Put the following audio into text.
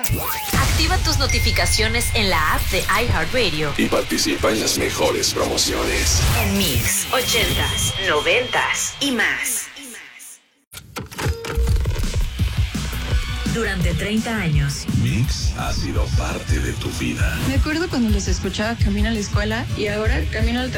Activa tus notificaciones en la app de iHeartRadio. Y participa en las mejores promociones. En Mix, 80s, 90s y más. Durante 30 años. Mix ha sido parte de tu vida. Me acuerdo cuando los escuchaba camino a la escuela y ahora camino al